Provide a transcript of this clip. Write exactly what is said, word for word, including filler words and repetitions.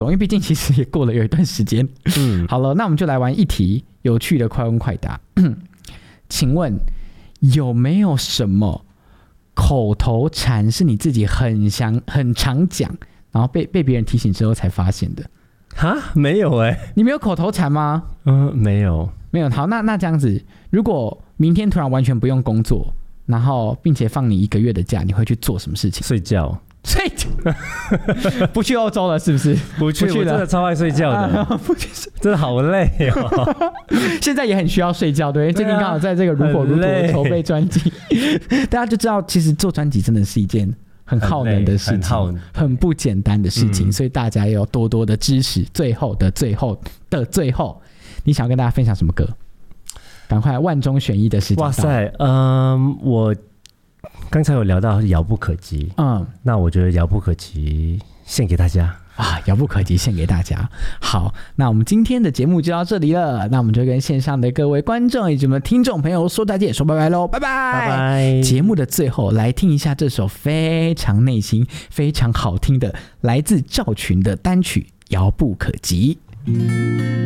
因为毕竟其实也过了有一段时间。嗯，好了，那我们就来玩一题有趣的快问快答。请问有没有什么口头禅是你自己很想很常讲，然后被被别人提醒之后才发现的？ 哈，没有哎、欸， 你没有口头禅吗？ 嗯，没有， 没有。好，那那这样子，如果明天突然完全不用工作，然后并且放你一个月的假，你会去做什么事情？ 睡觉。 睡觉不去欧洲了是不是？ 不去，不去了，我真的超爱睡觉的，啊、不去真的好累哦。 现在也很需要睡觉，对，最近刚好在这个如火如荼的筹备专辑，大家就知道，其实做专辑真的是一件很耗能的事情，很, 很不简单的事情、嗯，所以大家要多多的支持。最后的最后的最后，你想要跟大家分享什么歌？赶快万中选一的时间到。 哇塞，嗯，我。刚才有聊到遥不可及，嗯，那我觉得遥不可及献给大家啊，遥不可及献给大家。好，那我们今天的节目就到这里了，那我们就跟线上的各位观众以及我们的听众朋友说再见，说拜拜喽，拜拜拜拜。 节目的最后来听一下这首非常内心非常好听的来自赵群的单曲《遥不可及》。